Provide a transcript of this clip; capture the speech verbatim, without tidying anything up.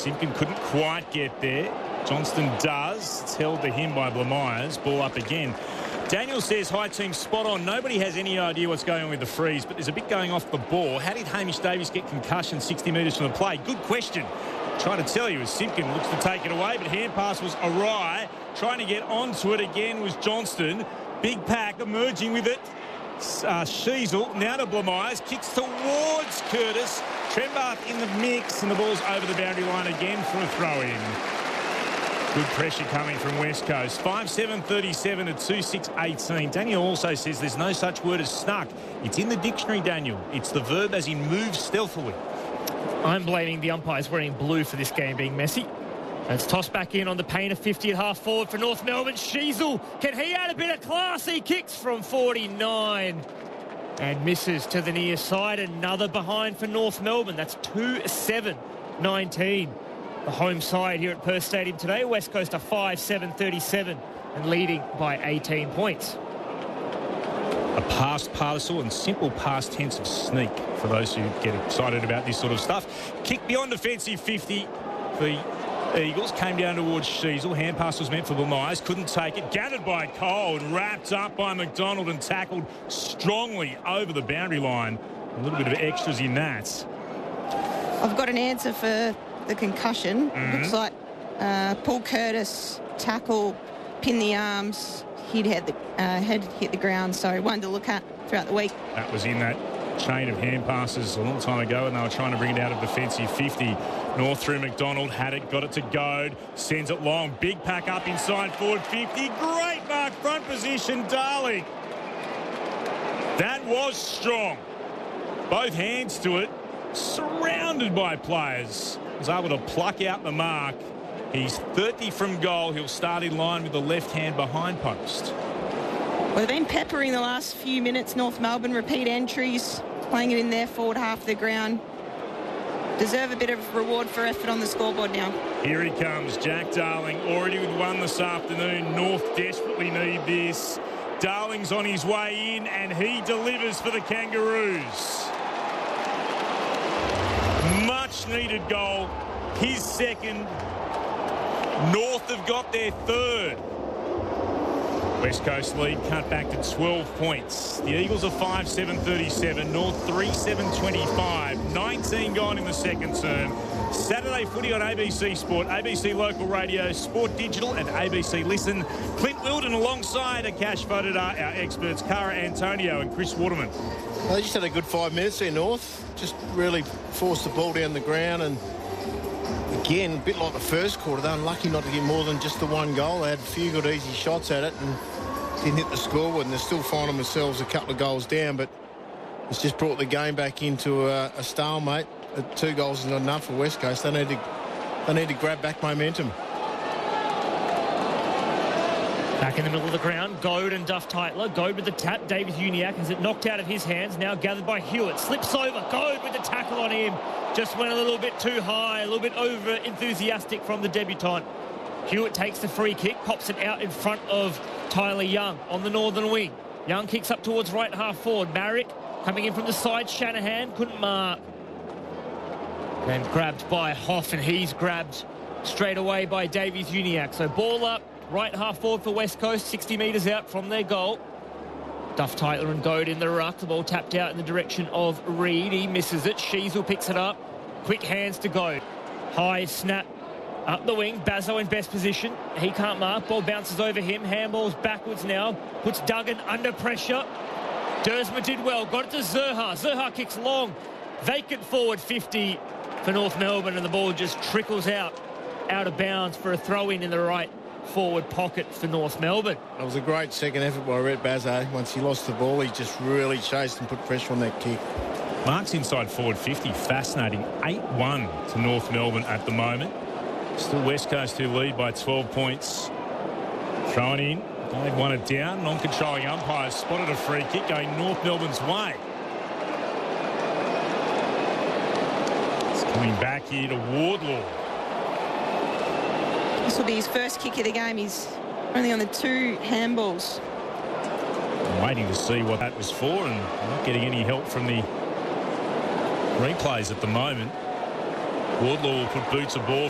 Simpkin couldn't quite get there. Johnston does. It's held to him by Blamires. Ball up again. Daniel says, hi team, spot on. Nobody has any idea what's going on with the freeze, but there's a bit going off the ball. How did Hamish Davies get concussion sixty metres from the play? Good question. Trying to tell you as Simpkin looks to take it away, but hand pass was awry. Trying to get onto it again was Johnston. Big pack emerging with it. Uh, Sheasel now to Blamires. Kicks towards Curtis. Trembath in the mix, and the ball's over the boundary line again for a throw-in. Good pressure coming from West Coast. five seven thirty-seven to two six eighteen. Daniel also says there's no such word as snuck. It's in the dictionary, Daniel. It's the verb as in move stealthily. I'm blaming the umpires wearing blue for this game being messy. And it's tossed back in on the Painter fifty at half forward for North Melbourne. Sheasel, can he add a bit of class? He kicks from forty-nine and misses to the near side. Another behind for North Melbourne. That's two seven nineteen. The home side here at Perth Stadium today. West Coast are five seven thirty-seven and leading by eighteen points. A past parcel and simple past tense of sneak for those who get excited about this sort of stuff. Kick beyond defensive fifty for the Eagles. Came down towards Sheasel. Hand pass was meant for Blamires. Couldn't take it. Gathered by Cole and wrapped up by McDonald and tackled strongly over the boundary line. A little bit of extras in that. I've got an answer for the concussion. Mm-hmm. Looks like uh, Paul Curtis tackle, pin the arms. He'd had the uh, head hit the ground, so one to look at throughout the week. That was in that chain of hand passes a long time ago, and they were trying to bring it out of defensive fifty. North through McDonald, had it, got it to Goad, sends it long. Big pack up inside forward fifty. Great mark, front position, Darling. That was strong. Both hands to it, surrounded by players. Was able to pluck out the mark. He's thirty from goal. He'll start in line with the left hand behind post. Well, they've been peppering the last few minutes. North Melbourne repeat entries, playing it in their forward half of the ground. Deserve a bit of reward for effort on the scoreboard now. Here he comes, Jack Darling, already with one this afternoon. North desperately need this. Darling's on his way in, and he delivers for the Kangaroos. Much needed goal. His second. North have got their third. West Coast lead cut back to twelve points. The Eagles are five seven thirty-seven. North three seven twenty-five. nineteen gone in the second term. Saturday footy on A B C Sport, A B C Local Radio, Sport Digital and A B C Listen. Clint Wilden alongside Akash Vodadar, our experts, Cara Antonio and Chris Waterman. They just had a good five minutes there, North. Just really forced the ball down the ground, and again, a bit like the first quarter, they're unlucky not to get more than just the one goal. They had a few good easy shots at it and didn't hit the scoreboard, and they're still finding themselves a couple of goals down, but it's just brought the game back into a, a stalemate. Two goals is not enough for West Coast. They need to, they need to grab back momentum. Back in the middle of the ground, Goad and Duff Tytler. Goad with the tap. Davis Uniacke has it knocked out of his hands. Now gathered by Hewitt. Slips over. Goad with the tackle on him. Just went a little bit too high. A little bit over enthusiastic from the debutant. Hewitt takes the free kick. Pops it out in front of Tyler Young on the northern wing. Young kicks up towards right half forward. Marrick coming in from the side. Shanahan couldn't mark. And grabbed by Hoff, and he's grabbed straight away by Davies Uniacke. So ball up. Right half forward for West Coast, sixty metres out from their goal. Duff Tytler and Goad in the ruck. The ball tapped out in the direction of Reed. He misses it. Sheasel picks it up. Quick hands to Goad. High snap up the wing. Bazzo in best position. He can't mark. Ball bounces over him. Handball's backwards now. Puts Duggan under pressure. Dersma did well. Got it to Zerha. Zerha kicks long. Vacant forward fifty for North Melbourne, and the ball just trickles out, out of bounds for a throw-in in the right forward pocket for North Melbourne. It was a great second effort by Rhett Bazzo. Once he lost the ball, he just really chased and put pressure on that kick. Marks inside forward fifty. Fascinating. eight one to North Melbourne at the moment. Still West Coast who lead by twelve points. Thrown in. They've won it down. Non-controlling umpires spotted a free kick going North Melbourne's way. It's coming back here to Wardlaw. This will be his first kick of the game. He's only on the two handballs. I'm waiting to see what that was for, and not getting any help from the replays at the moment. Wardlaw will put boots of ball